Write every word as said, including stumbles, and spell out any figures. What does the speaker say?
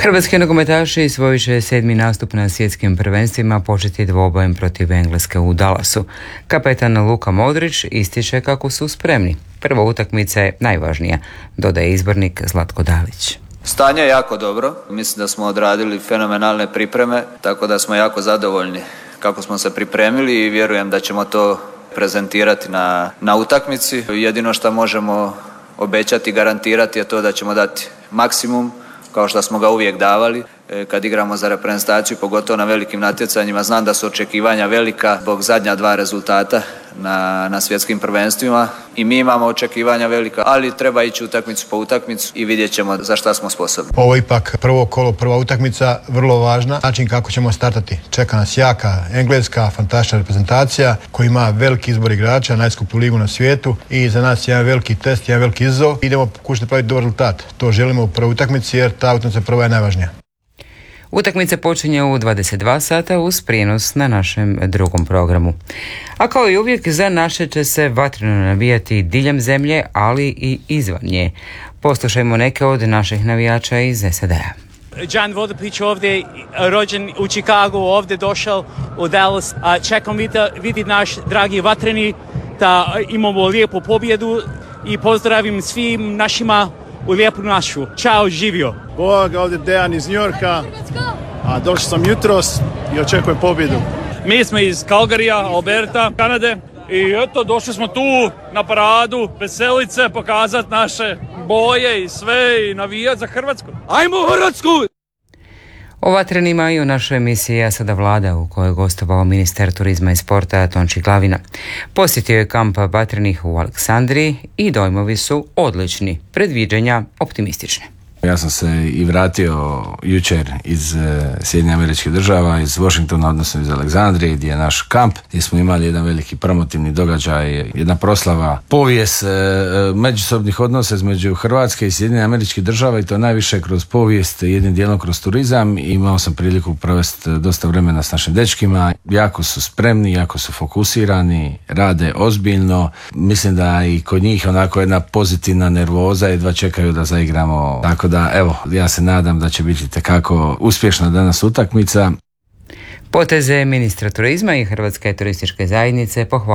Hrvatski nogometaši svoj će sedmi nastup na svjetskim prvenstvima početi dvobojem protiv Engleske u Dallasu. Kapetan Luka Modrić ističe kako su spremni. Prva utakmica je najvažnija, dodaje izbornik Zlatko Dalić. Stanje je jako dobro, mislim da smo odradili fenomenalne pripreme, tako da smo jako zadovoljni kako smo se pripremili i vjerujem da ćemo to prezentirati na, na utakmici. Jedino što možemo obećati i garantirati je to da ćemo dati maksimum, kao što smo ga uvijek davali kad igramo za reprezentaciju, pogotovo na velikim natjecanjima. Znam da su očekivanja velika zbog zadnja dva rezultata na, na svjetskim prvenstvima i mi imamo očekivanja velika, ali treba ići utakmicu po utakmicu i vidjet ćemo za šta smo sposobni. Ovo je ipak prvo kolo, prva utakmica, vrlo važna. Način kako ćemo startati. Čeka nas jaka Engleska, fantastična reprezentacija koja ima veliki izbor igrača, najskuplju ligu na svijetu i za nas je jedan veliki test, jedan veliki izazov. Idemo pokušati praviti dobar rezultat. To želimo u prvoj utakmici jer ta utakmica prva je najvažnija. Utakmica počinje u dvadeset dva sata uz prijenos na našem drugom programu. A kao i uvijek, za naše će se vatreno navijati diljem zemlje, ali i izvan nje. Poslušajmo neke od naših navijača iz S A D-a. Đan Vodopić ovdje, rođen u Chicagu, ovdje došao u Dallas. Čekam vidjeti naš dragi vatreni, da imamo lijepu pobjedu i pozdravim svim našima u lijepu našu. Ćao, živio. Bog, ovdje Dejan iz Njorka, a došao sam jutros i očekujem pobjedu. Mi smo iz Calgaryja, Alberta, Kanade i eto, došli smo tu na paradu, veselit se, pokazati naše boje i sve i navijati za Hrvatsku. Ajmo Hrvatsku! O vatrenima i u našoj emisiji A sada Vlada, u kojoj je gostovao ministar turizma i sporta Tonči Glavina. Posjetio je kamp vatrenih u Aleksandriji i dojmovi su odlični, predviđanja optimistične. Ja sam se i vratio jučer iz Sjedinjenih Američkih Država, iz Washingtona, odnosno iz Aleksandrije, gdje je naš kamp, gdje smo imali jedan veliki promotivni događaj, jedna proslava, povijest međusobnih odnosa između Hrvatske i Sjedinjenih Američkih Država i to najviše kroz povijest, jednim dijelom kroz turizam. Imao sam priliku provesti dosta vremena s našim dečkima. Jako su spremni, jako su fokusirani, rade ozbiljno. Mislim da i kod njih onako jedna pozitivna nervoza, jedva čekaju da zaigramo. Tako da, evo, ja se nadam da će biti tekako uspješna danas utakmica. Poteze ministra turizma i Hrvatske turističke zajednice pohvalili